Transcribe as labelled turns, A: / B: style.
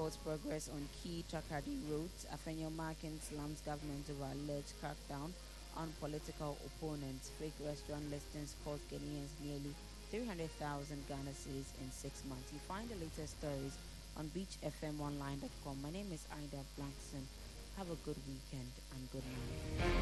A: reports progress on key Chakadi roads. Afenyo Markin slams government over alleged crackdown on political opponents. Fake restaurant listings cost Ghanaians nearly 300,000 Ghana cedis in 6 months. You find the latest stories on beachfmonline.com. My name is Ida Blankson. Have a good weekend and good night.